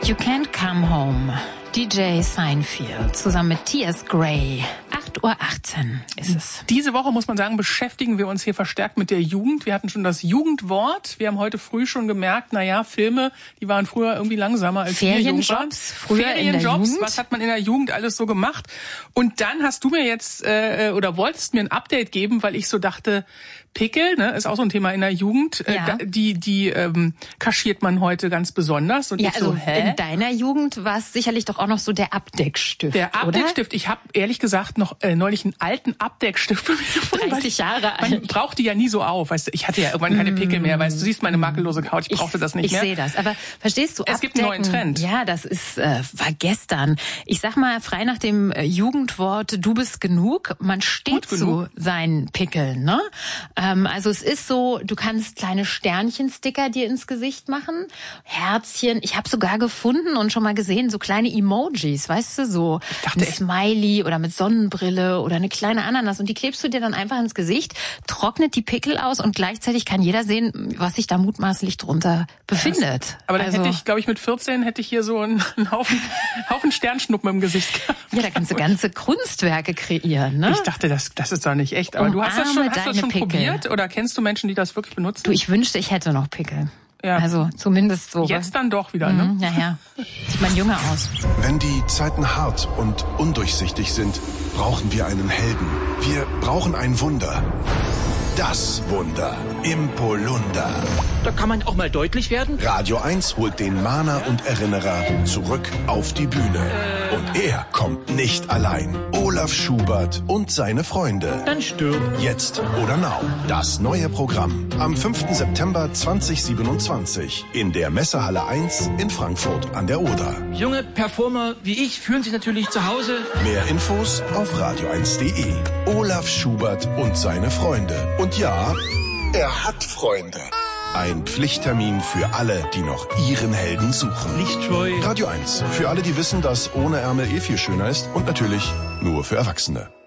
You Can't Come Home. DJ Seinfeld zusammen mit T.S. Gray. 8:18 Uhr ist es. Diese Woche, muss man sagen, beschäftigen wir uns hier verstärkt mit der Jugend. Wir hatten schon das Jugendwort. Wir haben heute früh schon gemerkt, Filme, die waren früher irgendwie langsamer als wir jung waren. Ferienjobs, was hat man in der Jugend alles so gemacht? Und dann hast du mir jetzt, oder wolltest mir ein Update geben, weil ich so dachte, Pickel, ist auch so ein Thema in der Jugend. Ja. Die kaschiert man heute ganz besonders. Und ja, ich so, also in deiner Jugend war es sicherlich doch auch noch so der Abdeckstift, Der Abdeckstift. Oder? Ich habe ehrlich gesagt noch neulich einen alten Abdeckstift von mir gefunden. 30 Jahre alt. Man braucht die ja nie so auf. Weißt du, ich hatte ja irgendwann keine Pickel mehr. Weißt du, siehst meine makellose Couch. Ich brauchte das nicht mehr. Ich sehe das. Aber verstehst du, es gibt einen neuen Trend. Ja, das ist war gestern. Ich sag mal frei nach dem Jugendwort, du bist genug. Man steht zu seinen Pickeln. Ne? Also es ist so, du kannst kleine Sternchen-Sticker dir ins Gesicht machen, Herzchen. Ich habe sogar gefunden und schon mal gesehen, so kleine Emojis, weißt du, so ein Smiley oder mit Sonnenbrille oder eine kleine Ananas. Und die klebst du dir dann einfach ins Gesicht, trocknet die Pickel aus und gleichzeitig kann jeder sehen, was sich da mutmaßlich drunter befindet. Aber dann hätte ich, glaube ich, mit 14 hätte ich hier so einen Haufen Sternschnuppen im Gesicht gehabt. Ja, da kannst du ganze Kunstwerke kreieren, ne? Ich dachte, das ist doch nicht echt. Aber du hast das schon probiert? Oder kennst du Menschen, die das wirklich benutzen? Du, ich wünschte, ich hätte noch Pickel. Ja. Also zumindest so. Jetzt dann doch wieder, ne? Ja. Sieht man jünger aus. Wenn die Zeiten hart und undurchsichtig sind, brauchen wir einen Helden. Wir brauchen ein Wunder. Das Wunder im Polunder. Da kann man auch mal deutlich werden. Radio 1 holt den Mahner und Erinnerer zurück auf die Bühne. Und er kommt nicht allein. Olaf Schubert und seine Freunde. Dann stirb. Jetzt oder now. Das neue Programm. Am 5. September 2027 in der Messehalle 1 in Frankfurt an der Oder. Junge Performer wie ich fühlen sich natürlich zu Hause. Mehr Infos auf radio1.de. Olaf Schubert und seine Freunde. Und ja, er hat Freunde. Ein Pflichttermin für alle, die noch ihren Helden suchen. Nicht scheu. Radio 1. Für alle, die wissen, dass ohne Ärmel viel schöner ist. Und natürlich nur für Erwachsene.